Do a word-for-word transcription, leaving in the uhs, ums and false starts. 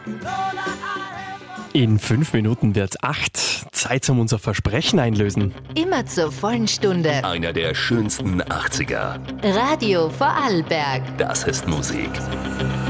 In fünf Minuten wird's acht. Zeit zum unser Versprechen einlösen. Immer zur vollen Stunde. Einer der schönsten achtziger. Radio Vorarlberg. Das ist Musik.